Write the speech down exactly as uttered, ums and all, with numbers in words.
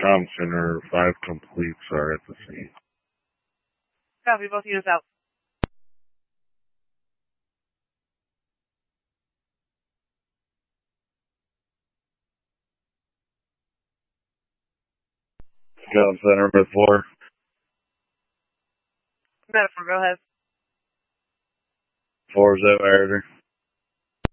Comm Center, five completes are at the scene. Copy, both units out. Comm Center, mid four. Metaphor, go ahead. Four, is that manager?